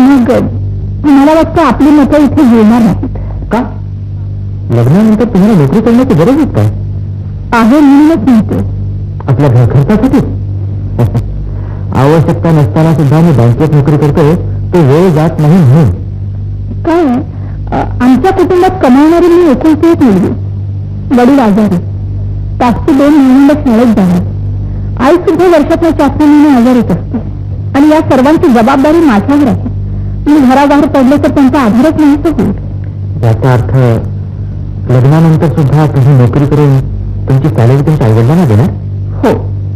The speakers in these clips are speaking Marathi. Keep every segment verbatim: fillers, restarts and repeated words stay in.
मग मला वाटतं आपली मतं इथे जुळणार नाहीत. का? लग्नानंतर तुम्हाला नोकरी करण्याची गरज आहे काय? आहे म्हणूनच म्हणते. आपल्या घर खर्चासाठी आवश्यकता नसताना सुद्धा मी बँकेत नोकरी करतो, तो वेळ जात नाही म्हणून. काय अ, आमच्या कुटुंबात कमावणारी मी एकुलती एक मुलगी. वडील आजारी, तासची दोन महिन्यांना शाळेत जाणार. आई सुद्धा वर्षातल्या चार महिने आजारीच असते आणि या सर्वांची जबाबदारी माझ्यावर आहे. मी घराबाहेर पडले तर त्यांचा आधारच नाही तर होईल. याचा अर्थ लग्नानंतर सुद्धा तुम्ही नोकरी करून तुमची सॅलरी तुमच्या आईवडिलांना देणार? हो.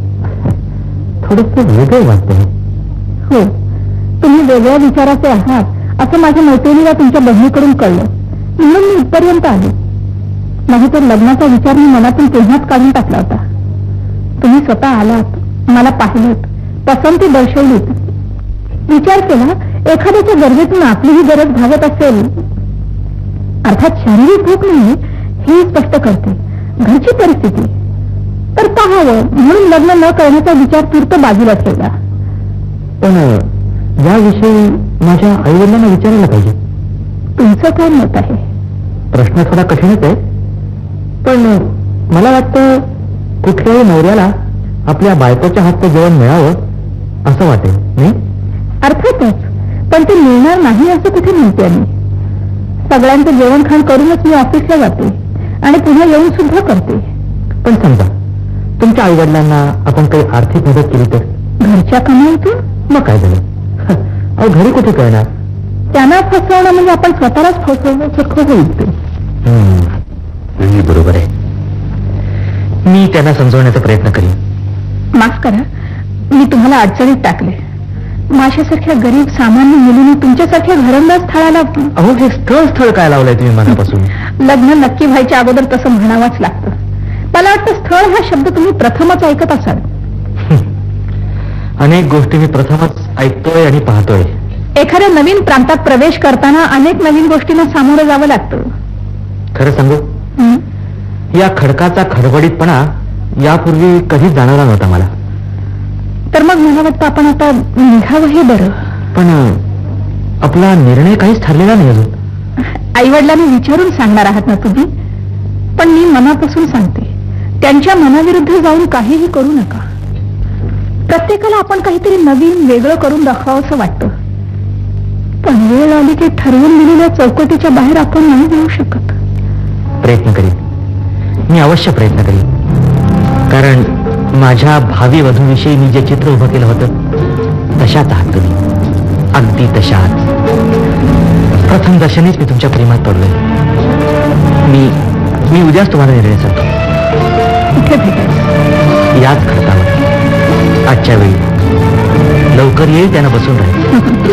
थोडंसं वेगळं वाटतं. हो, तुम्ही वेगळ्या विचाराचे आहात असं माझ्या मैत्रिणीला तुमच्या बहिणीकडून कळलं म्हणून मी इथपर्यंत आले. नाहीतर लग्नाचा विचार मी मनातून तेव्हाच काढून टाकला होता. तुम्ही स्वतः आलात, मला पाहिलंत, पसंती दर्शवलीत, विचार केला एखाद्याच्या गरजेतून आपलीही गरज भागत असेल, अर्थात शारीरिक भूक नाही हे स्पष्ट करते, घरची परिस्थिती, तर पाहावं म्हणून लग्न न करण्याचा विचार तूर्त बाजूला ठेवला. पण याविषयी माझ्या आईवडिलांना विचारायला पाहिजे. तुमचं काय मत आहे? प्रश्न थोडा कठीणच आहे, पण मला वाटतं कुठल्याही नवऱ्याला आपल्या बायकोच्या हातचं जेवण मिळावं असं वाटेल, नाही? अर्थातच, पण ते मिळणार नाही असं कुठे म्हणते मी. सगळ्यांचं जेवण खाण करूनच मी ऑफिसला जाते आणि पुन्हा येऊन सुद्धा करते. पण समजा तुमच्या आईवडिलांना आपण काही आर्थिक मदत केली तर? घरच्या कमाईतून? मग काय झालं? अहो, घरी कुठे कळणार? त्यांना फसवणं म्हणजे आपण स्वतःलाच फसवण्यासारखं होईल ते. हम्म, बरोबर आहे. मी त्यांना समजवण्याचा प्रयत्न करीन. माफ करा, मी तुम्हाला अडचणीत टाकले. माझ्यासारख्या गरीब सामान्य मुलीने तुमच्यासारख्या घरंदाज स्थळाला. अहो, हे स्थळ स्थळ काय लावलंय तुम्ही मनापासून? लग्न नक्की व्हायच्या अगोदर तसं म्हणावंच लागतं. मला वाटतं स्थळ हा शब्द तुम्ही प्रथमच ऐकत असाल. अनेक गोष्टी मी प्रथमच ऐकतोय आणि पाहतोय. एखाद्या नवीन प्रांतात प्रवेश करताना अनेक नवीन गोष्टींना सामोरं जावं लागतं. खरं सांगू, या खडकाचा खडबडीतपणा यापूर्वी कधीच जाणवला नव्हता मला. तर मग मला वाटतं आपण आता निघावं हे बरं. पण आपला निर्णय काहीच ठरलेला नाही अजून. आईवडिलांनी विचारून सांगणार आहात ना तुम्ही? पण मी मनापासून सांगते, त्यांच्या मनाविरुद्ध जाऊन काहीही करू नका. प्रत्येकाला आपण काहीतरी नवीन वेगळं करून दाखवावं असं वाटतं, पण वेळ आली की ठरवून दिलेल्या चौकटीच्या बाहेर आपण नाही जाऊ शकत. प्रयत्न करीन, मी अवश्य प्रयत्न करीन. कारण माझ्या भावी वधूविषयी मी जे चित्र उभं केलं होतं तशाच आहात तुम्ही, अगदी तशाच. प्रथम दर्शनीच मी तुमच्या प्रेमात पडलोय. मी मी उद्याच तुम्हाला निर्णय सांगतो. कुठे भेटायचं? याच खडकावर, आजच्या वेळी. लवकर येईल, त्यानं बसून राहील.